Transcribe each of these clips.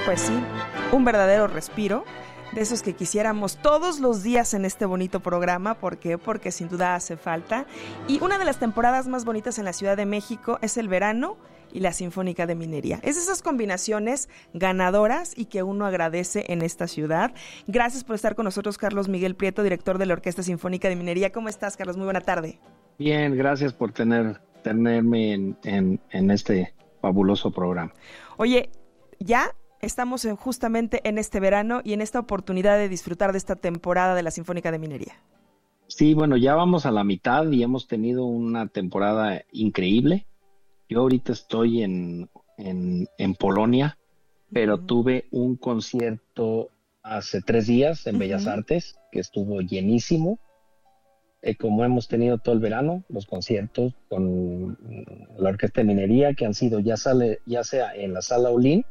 Pues sí, un verdadero respiro, de esos que quisiéramos todos los días en este bonito programa. ¿Por qué? Porque sin duda hace falta. Y una de las temporadas más bonitas en la Ciudad de México es el verano y la Sinfónica de Minería. Es esas combinaciones ganadoras y que uno agradece en esta ciudad. Gracias por estar con nosotros, Carlos Miguel Prieto, director de la Orquesta Sinfónica de Minería. ¿Cómo estás, Carlos? Muy buena tarde. Bien, gracias por tenerme en este fabuloso programa. Oye, ya estamos justamente en este verano y en esta oportunidad de disfrutar de esta temporada de la Sinfónica de Minería. Sí, bueno, ya vamos a la mitad y hemos tenido una temporada increíble. Yo ahorita estoy en Polonia, pero tuve un concierto hace 3 días en Bellas Artes, que estuvo llenísimo. Como hemos tenido todo el verano, los conciertos con la Orquesta de Minería, que han sido ya sea en la Sala Olin,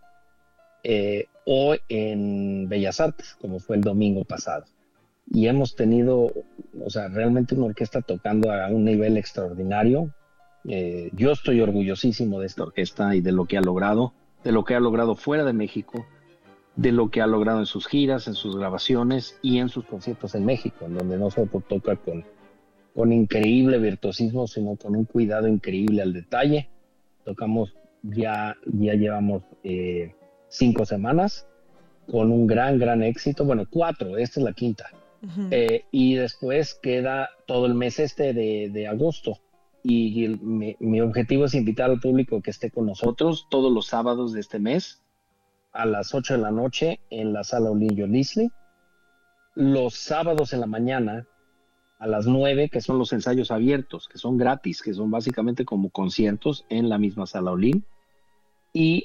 o en Bellas Artes, como fue el domingo pasado. Y hemos tenido, realmente una orquesta tocando a un nivel extraordinario. Yo estoy orgullosísimo de esta orquesta y de lo que ha logrado fuera de México, de lo que ha logrado en sus giras, en sus grabaciones y en sus conciertos en México, en donde no solo toca con increíble virtuosismo, sino con un cuidado increíble al detalle. Tocamos, ya llevamos 5 semanas con un gran éxito. Bueno, 4, esta es la quinta. Y después queda todo el mes de agosto. Y mi objetivo es invitar al público que esté con nosotros todos los sábados de este mes a las 8 de la noche en la Sala Olin Yolisli. Los sábados en la mañana a las 9, que son los ensayos abiertos, que son gratis, que son básicamente como conciertos en la misma Sala Olin. Y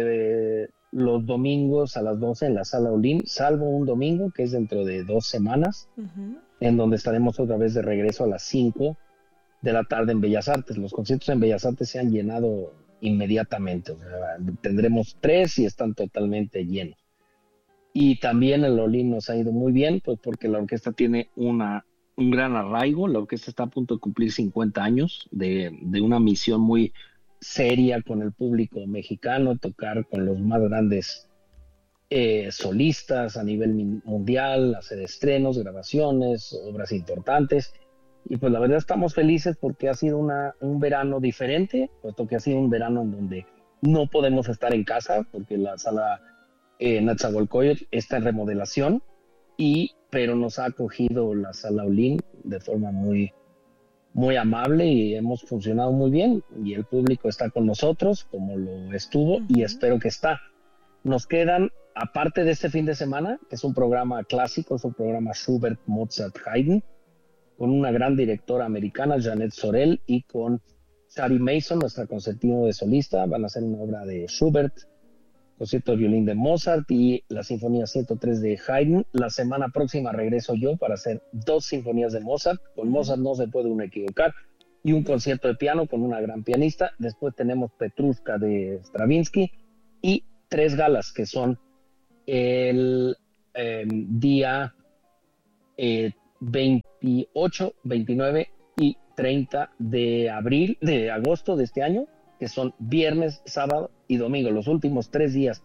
los domingos a las 12 en la Sala Olin, salvo un domingo que es dentro de 2 semanas, en donde estaremos otra vez de regreso a las 5 de la tarde en Bellas Artes. Los conciertos en Bellas Artes se han llenado inmediatamente, tendremos 3 y están totalmente llenos. Y también el Olin nos ha ido muy bien, pues porque la orquesta tiene un gran arraigo. La orquesta está a punto de cumplir 50 años de una misión muy seria con el público mexicano, tocar con los más grandes solistas a nivel mundial, hacer estrenos, grabaciones, obras importantes. Y pues la verdad estamos felices porque ha sido un verano diferente, puesto que ha sido un verano en donde no podemos estar en casa porque la sala Nezahualcóyotl está en remodelación, pero nos ha acogido la Sala Olin de forma muy, muy amable y hemos funcionado muy bien y el público está con nosotros como lo estuvo y espero que está. Nos quedan, aparte de este fin de semana, que es un programa clásico, es un programa Schubert, Mozart, Haydn, con una gran directora americana, Jeanette Sorel, y con Shari Mason, nuestra concertino de solista. Van a hacer una obra de Schubert, concierto de violín de Mozart y la Sinfonía 103 de Haydn. La semana próxima regreso yo para hacer 2 sinfonías de Mozart. Con Mozart no se puede uno equivocar. Y un concierto de piano con una gran pianista. Después tenemos Petrushka de Stravinsky y 3 galas que son el día 28, 29 y 30 de agosto de este año, que son viernes, sábado y domingo, los últimos 3 días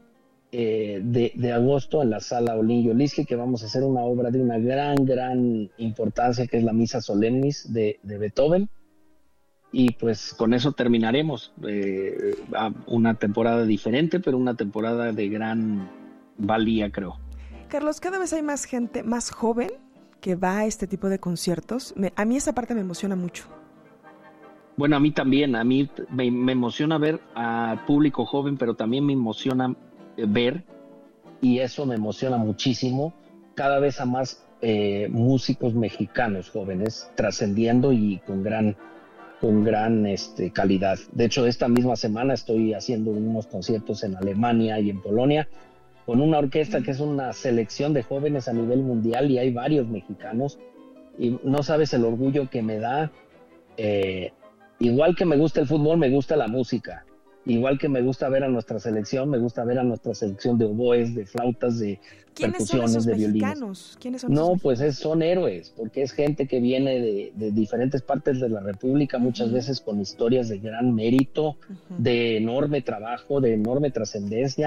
de agosto en la Sala Olin Yolisli, que vamos a hacer una obra de una gran importancia, que es la Misa Solemnis de Beethoven. Y pues con eso terminaremos una temporada diferente, pero una temporada de gran valía, creo. Carlos, cada vez hay más gente más joven que va a este tipo de conciertos. A mí esa parte me emociona mucho. Bueno, a mí también, a mí me emociona ver al público joven, pero también me emociona ver, y eso me emociona muchísimo, cada vez a más músicos mexicanos jóvenes trascendiendo y con gran calidad. De hecho, esta misma semana estoy haciendo unos conciertos en Alemania y en Polonia con una orquesta que es una selección de jóvenes a nivel mundial y hay varios mexicanos y no sabes el orgullo que me da. Igual que me gusta el fútbol, me gusta la música. Igual que me gusta ver a nuestra selección, me gusta ver a nuestra selección de oboes, de flautas, de percusiones, de violines. ¿Quiénes son esos pues son héroes, porque es gente que viene de diferentes partes de la República, muchas veces con historias de gran mérito, de enorme trabajo, de enorme trascendencia.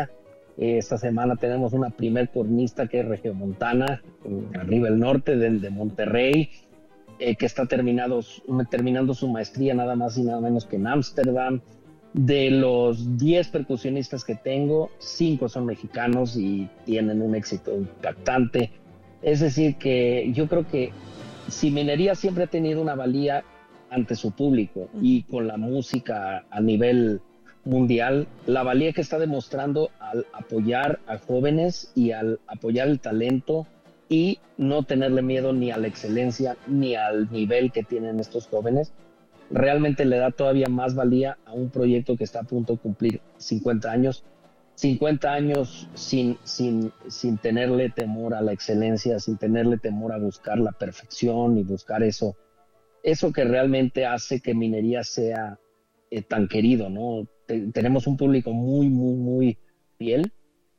Esta semana tenemos una primer cornista que es regiomontana, arriba el norte de Monterrey, que está terminando su maestría nada más y nada menos que en Ámsterdam. De los 10 percusionistas que tengo, 5 son mexicanos y tienen un éxito impactante. Es decir, que yo creo que si Minería siempre ha tenido una valía ante su público y con la música a nivel mundial, la valía que está demostrando al apoyar a jóvenes y al apoyar el talento y no tenerle miedo ni a la excelencia ni al nivel que tienen estos jóvenes, realmente le da todavía más valía a un proyecto que está a punto de cumplir 50 años. 50 años sin tenerle temor a la excelencia, sin tenerle temor a buscar la perfección y buscar eso que realmente hace que Minería sea tan querido, ¿no? Tenemos un público muy, muy, muy fiel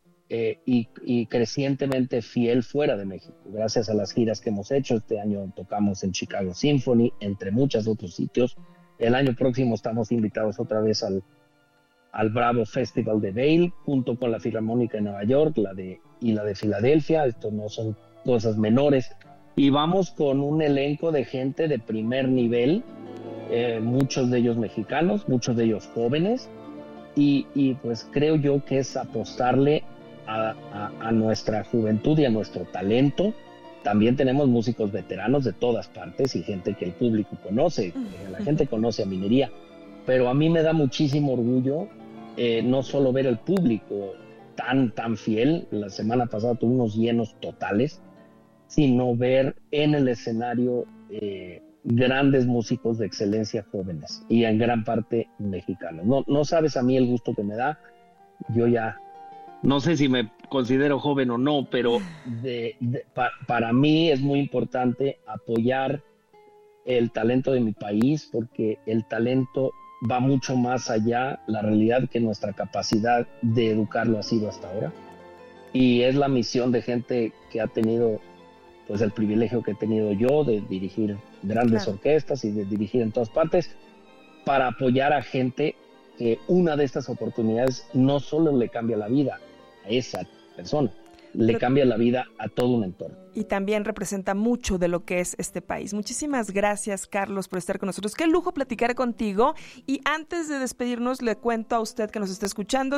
y crecientemente fiel fuera de México, gracias a las giras que hemos hecho. Este año tocamos en Chicago Symphony, entre muchos otros sitios. El año próximo estamos invitados otra vez al Bravo Festival de Vail, junto con la Filarmónica de Nueva York y la de Filadelfia. Esto no son cosas menores. Y vamos con un elenco de gente de primer nivel, muchos de ellos mexicanos, muchos de ellos jóvenes, y pues creo yo que es apostarle a nuestra juventud y a nuestro talento. También tenemos músicos veteranos de todas partes y gente que el público conoce, la gente conoce a Minería, pero a mí me da muchísimo orgullo no solo ver el público tan fiel. La semana pasada tuve unos llenos totales, sino ver en el escenario grandes músicos de excelencia jóvenes y en gran parte mexicanos. No sabes a mí el gusto que me da. Yo ya no sé si me considero joven o no, pero para mí es muy importante apoyar el talento de mi país, porque el talento va mucho más allá, la realidad, que nuestra capacidad de educarlo ha sido hasta ahora. Y es la misión de gente que ha tenido pues el privilegio que he tenido yo de dirigir grandes orquestas y de dirigir en todas partes, para apoyar a gente que una de estas oportunidades no solo le cambia la vida a esa persona, le cambia la vida a todo un entorno. Y también representa mucho de lo que es este país. Muchísimas gracias, Carlos, por estar con nosotros. Qué lujo platicar contigo. Y antes de despedirnos, le cuento a usted que nos está escuchando,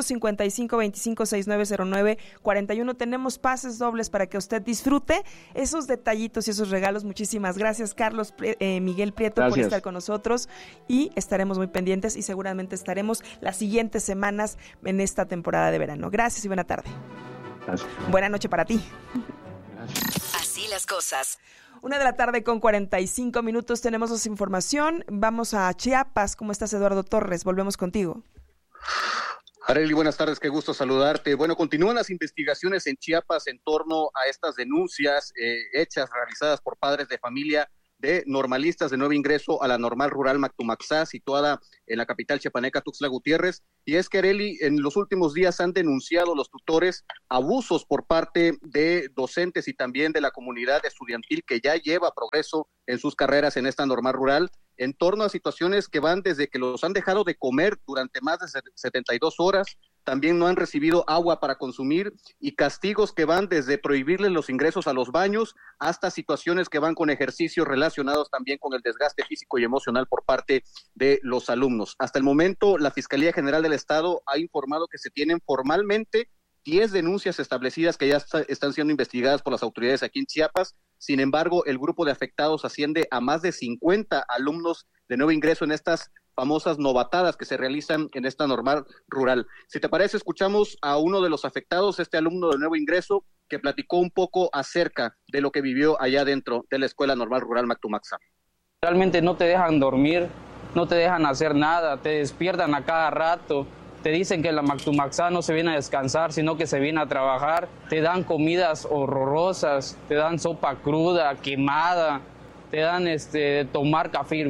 5525-6909-41. Tenemos pases dobles para que usted disfrute esos detallitos y esos regalos. Muchísimas gracias, Carlos Miguel Prieto, por estar con nosotros. Y estaremos muy pendientes y seguramente estaremos las siguientes semanas en esta temporada de verano. Gracias y buena tarde. Gracias. Buena noche para ti. Así las cosas. 1:45 p.m. Tenemos más información. Vamos a Chiapas. ¿Cómo estás, Eduardo Torres? Volvemos contigo. Arely, buenas tardes, qué gusto saludarte. Bueno, continúan las investigaciones en Chiapas en torno a estas denuncias realizadas por padres de familia de normalistas de nuevo ingreso a la normal rural Mactumaxá, situada en la capital chiapaneca, Tuxtla Gutiérrez. Y es que, Arely, en los últimos días han denunciado los tutores abusos por parte de docentes y también de la comunidad estudiantil que ya lleva progreso en sus carreras en esta normal rural, en torno a situaciones que van desde que los han dejado de comer durante más de 72 horas, también no han recibido agua para consumir, y castigos que van desde prohibirles los ingresos a los baños hasta situaciones que van con ejercicios relacionados también con el desgaste físico y emocional por parte de los alumnos. Hasta el momento, la Fiscalía General del Estado ha informado que se tienen formalmente 10 denuncias establecidas que ya están siendo investigadas por las autoridades aquí en Chiapas. Sin embargo, el grupo de afectados asciende a más de 50 alumnos de nuevo ingreso en estas famosas novatadas que se realizan en esta normal rural. Si te parece, escuchamos a uno de los afectados, este alumno de nuevo ingreso, que platicó un poco acerca de lo que vivió allá dentro de la Escuela Normal Rural Mactumaxá. Realmente no te dejan dormir, no te dejan hacer nada, te despiertan a cada rato, te dicen que en la Mactumaxá no se viene a descansar, sino que se viene a trabajar, te dan comidas horrorosas, te dan sopa cruda, quemada, te dan tomar café.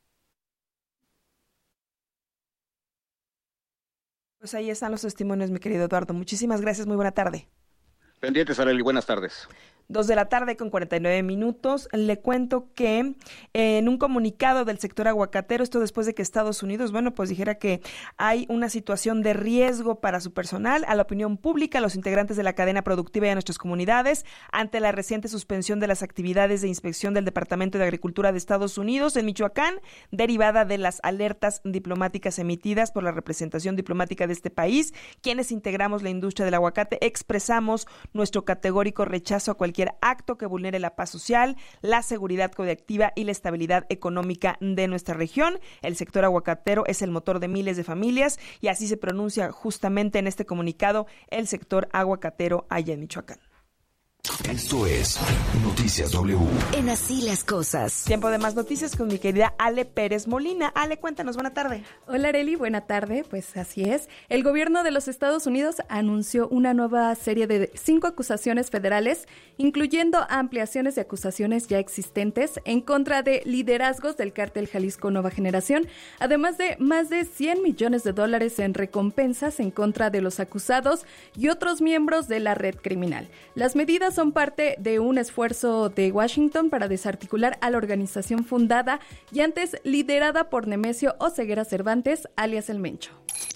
Pues ahí están los testimonios, mi querido Eduardo. Muchísimas gracias, muy buena tarde. Pendientes, Arely, buenas tardes. 2:49 p.m. Le cuento que en un comunicado del sector aguacatero, esto después de que Estados Unidos, pues dijera que hay una situación de riesgo para su personal, a la opinión pública, a los integrantes de la cadena productiva y a nuestras comunidades, ante la reciente suspensión de las actividades de inspección del Departamento de Agricultura de Estados Unidos en Michoacán, derivada de las alertas diplomáticas emitidas por la representación diplomática de este país. Quienes integramos la industria del aguacate expresamos nuestro categórico rechazo a cualquier acto que vulnere la paz social, la seguridad colectiva y la estabilidad económica de nuestra región. El sector aguacatero es el motor de miles de familias y así se pronuncia justamente en este comunicado el sector aguacatero allá en Michoacán. Esto es Noticias W. En Así las Cosas. Tiempo de más noticias con mi querida Ale Pérez Molina. Ale, cuéntanos, buena tarde. Hola Arely, buena tarde. Pues así es. El gobierno de los Estados Unidos anunció una nueva serie de 5 acusaciones federales, incluyendo ampliaciones de acusaciones ya existentes en contra de liderazgos del cártel Jalisco Nueva Generación, además de más de $100 millones en recompensas en contra de los acusados y otros miembros de la red criminal. Las medidas son parte de un esfuerzo de Washington para desarticular a la organización fundada y antes liderada por Nemesio Oseguera Cervantes, alias El Mencho.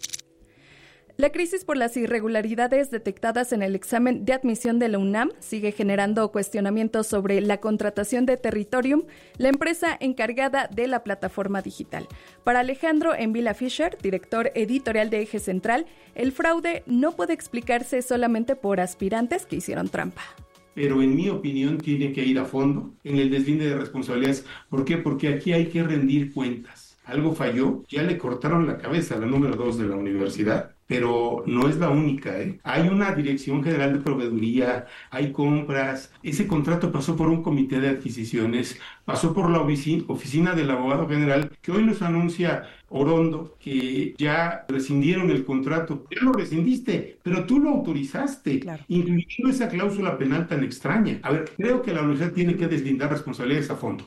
La crisis por las irregularidades detectadas en el examen de admisión de la UNAM sigue generando cuestionamientos sobre la contratación de Territorium, la empresa encargada de la plataforma digital. Para Alejandro Envila Fischer, director editorial de Eje Central, el fraude no puede explicarse solamente por aspirantes que hicieron trampa. Pero en mi opinión tiene que ir a fondo en el deslinde de responsabilidades. ¿Por qué? Porque aquí hay que rendir cuentas. Algo falló, ya le cortaron la cabeza a la número 2 de la universidad, pero no es la única, Hay una Dirección General de Proveeduría, hay compras, ese contrato pasó por un comité de adquisiciones, pasó por la oficina del abogado general, que hoy nos anuncia Orondo que ya rescindieron el contrato. Ya lo rescindiste, pero tú lo autorizaste, claro, incluyendo esa cláusula penal tan extraña. A ver, creo que la universidad tiene que deslindar responsabilidades a fondo.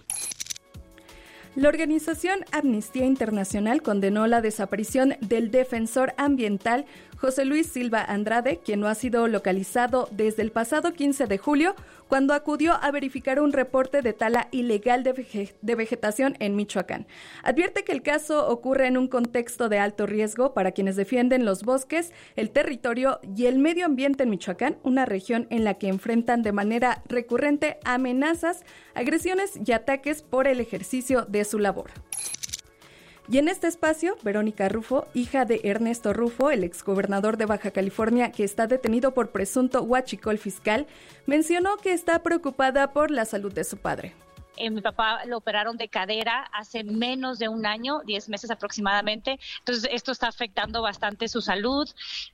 La organización Amnistía Internacional condenó la desaparición del defensor ambiental José Luis Silva Andrade, quien no ha sido localizado desde el pasado 15 de julio, cuando acudió a verificar un reporte de tala ilegal de vegetación en Michoacán. Advierte que el caso ocurre en un contexto de alto riesgo para quienes defienden los bosques, el territorio y el medio ambiente en Michoacán, una región en la que enfrentan de manera recurrente amenazas, agresiones y ataques por el ejercicio de su labor. Y en este espacio, Verónica Rufo, hija de Ernesto Rufo, el exgobernador de Baja California que está detenido por presunto huachicol fiscal, mencionó que está preocupada por la salud de su padre. Mi papá lo operaron de cadera hace menos de un año, 10 meses aproximadamente. Entonces, esto está afectando bastante su salud.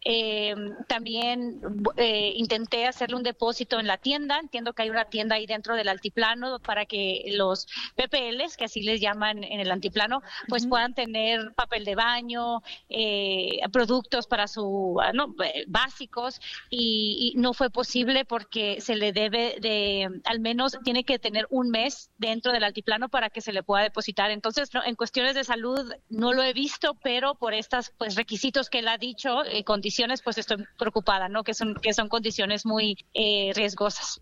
También intenté hacerle un depósito en la tienda. Entiendo que hay una tienda ahí dentro del altiplano para que los PPLs, que así les llaman en el altiplano, pues puedan tener papel de baño, productos para su básicos, y no fue posible porque se le debe de, al menos tiene que tener un mes dentro del altiplano para que se le pueda depositar. Entonces, en cuestiones de salud no lo he visto, pero por estas requisitos que él ha dicho, condiciones, pues estoy preocupada, ¿no? Que son condiciones muy riesgosas.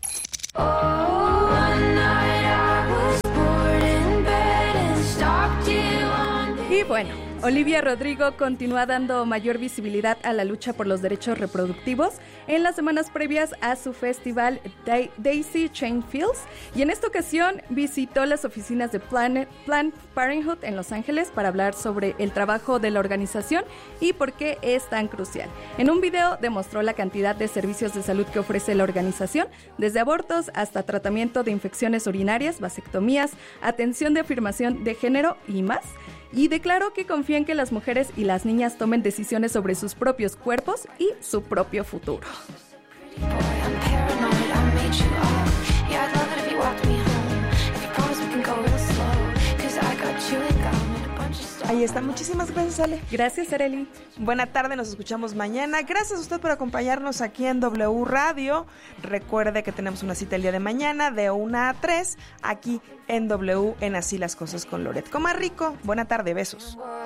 Y bueno, Olivia Rodrigo continúa dando mayor visibilidad a la lucha por los derechos reproductivos en las semanas previas a su festival Daisy Chain Fields, y en esta ocasión visitó las oficinas de Planned Parenthood en Los Ángeles para hablar sobre el trabajo de la organización y por qué es tan crucial. En un video demostró la cantidad de servicios de salud que ofrece la organización, desde abortos hasta tratamiento de infecciones urinarias, vasectomías, atención de afirmación de género y más. Y declaró que confía en que las mujeres y las niñas tomen decisiones sobre sus propios cuerpos y su propio futuro. Ahí está. Muchísimas gracias, Ale. Gracias, Arely. Buena tarde, nos escuchamos mañana. Gracias a usted por acompañarnos aquí en W Radio. Recuerde que tenemos una cita el día de mañana de 1 a 3 aquí en W en Así las Cosas con Loret. Coma rico. Buena tarde, besos.